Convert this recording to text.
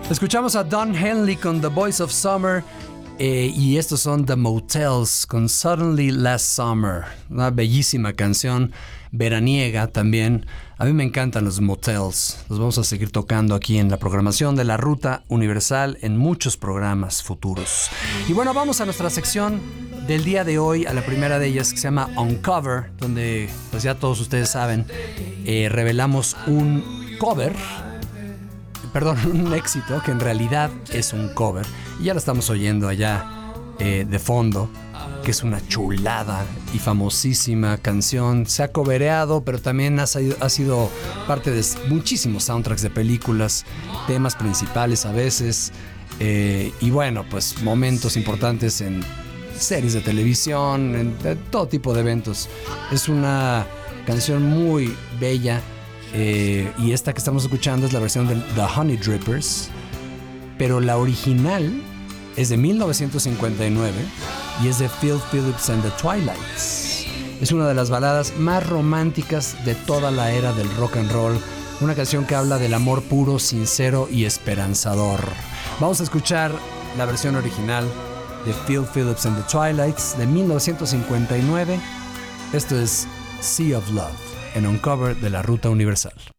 Escuchamos a Don Henley con The Voice of Summer y estos son The Motels con Suddenly Last Summer, una bellísima canción veraniega también. A mí me encantan los motels, los vamos a seguir tocando aquí en la programación de la Ruta Universal en muchos programas futuros. Y bueno, vamos a nuestra sección del día de hoy, a la primera de ellas que se llama Uncover, donde pues ya todos ustedes saben, revelamos un éxito que en realidad es un cover y ya lo estamos oyendo allá de fondo, que es una chulada y famosísima canción. Se ha covereado, pero también ha sido parte de muchísimos soundtracks de películas, temas principales a veces, y bueno, pues momentos importantes en series de televisión, en todo tipo de eventos. Es una canción muy bella. Y esta que estamos escuchando es la versión de The Honey Drippers, pero la original es de 1959 y es de Phil Phillips and the Twilights. Es una de las baladas más románticas de toda la era del rock and roll, una canción que habla del amor puro, sincero y esperanzador. Vamos a escuchar la versión original de Phil Phillips and the Twilights de 1959. Esto es Sea of Love, en Uncover de la Ruta Universal.